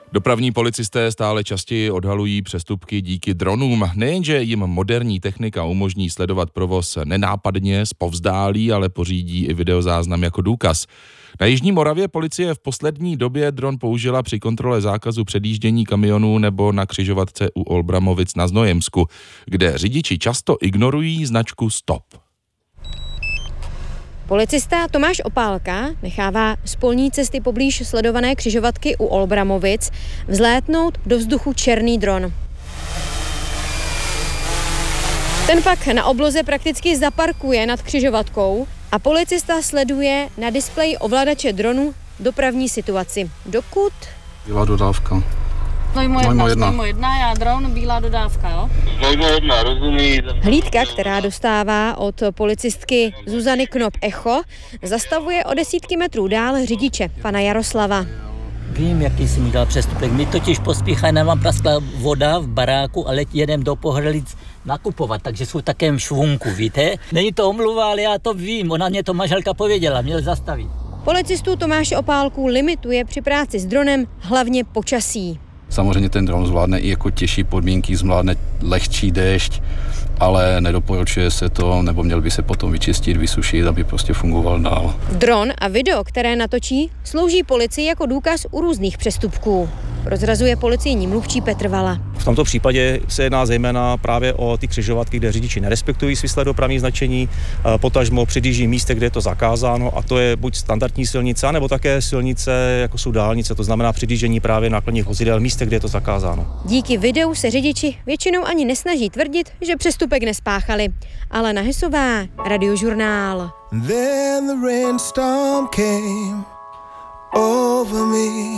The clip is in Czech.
Dopravní policisté stále častěji odhalují přestupky díky dronům. Nejenže jim moderní technika umožní sledovat provoz nenápadně, zpovzdálí, ale pořídí i videozáznam jako důkaz. Na Jižní Moravě policie v poslední době dron použila při kontrole zákazu předjíždění kamionů nebo na křižovatce u Olbramovic na Znojemsku, kde řidiči často ignorují značku stop. Policista Tomáš Opálka nechává z polní cesty poblíž sledované křižovatky u Olbramovic vzlétnout do vzduchu černý dron. Ten pak na obloze prakticky zaparkuje nad křižovatkou a policista sleduje na displeji ovladače dronu dopravní situaci. Dokud... Bílá dodávka. Znojmo 1, já dron, bílá dodávka, jo? Znojmo 1, rozumí. Hlídka, která dostává od policistky Zuzany Knop echo, zastavuje o desítky metrů dál řidiče, pana Jaroslava. Vím, jaký jsi mi dal přestupek. My totiž pospíchají, nám praskla voda v baráku, ale jedem do Pohrlic nakupovat, takže jsou v takém švunku, víte? Není to omluva, ale já to vím, ona mě to manželka pověděla, měl zastavit. Policistů Tomáše Opálku limituje při práci s dronem hlavně počasí. Samozřejmě ten dron zvládne i jako těžší podmínky, zvládne lehčí déšť, ale nedoporučuje se to, nebo měl by se potom vyčistit, vysušit, aby prostě fungoval dál. Dron a video, které natočí, slouží policii jako důkaz u různých přestupků. Prozrazuje policejní mluvčí Petr Vala. V tomto případě se jedná zejména právě o ty křižovatky, kde řidiči nerespektují svislé dopravní značení, potažmo předjíždí místě, kde je to zakázáno, a to je buď standardní silnice, nebo také silnice, jako jsou dálnice, to znamená předjíždění právě nákladních vozidel místě, kde je to zakázáno. Díky videu se řidiči většinou ani nesnaží tvrdit, že přestupek nespáchali. Alena Hesová, Radiožurnál. Then the rainstorm came over me.